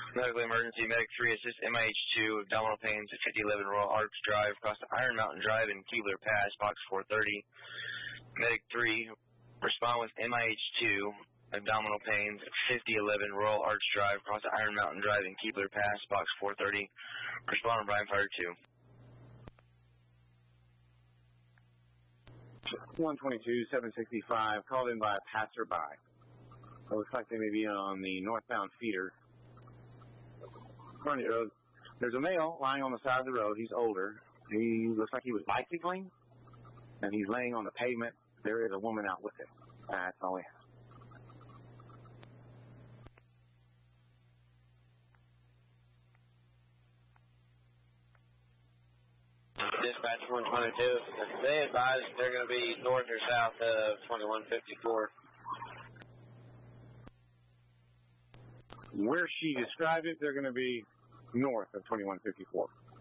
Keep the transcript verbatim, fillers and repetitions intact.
Medical emergency, Medic three, assist M I H two, abdominal pains at fifty eleven Royal Arch Drive, across the Iron Mountain Drive in Keebler Pass, box four thirty. Medic three, respond with M I H two, abdominal pains at fifty eleven Royal Arch Drive, across the Iron Mountain Drive in Keebler Pass, box four thirty. Respond on Brian Fire two. one twenty-two, seven sixty-five, called in by a passerby. It looks like they may be on the northbound feeder. Front road. There's a male lying on the side of the road. He's older. He looks like he was bicycling, and he's laying on the pavement. There is a woman out with him. That's all we have. Dispatch one twenty-two, they advise they're going to be north or south of twenty-one fifty-four. Where she described it, they're going to be north of twenty-one fifty-four.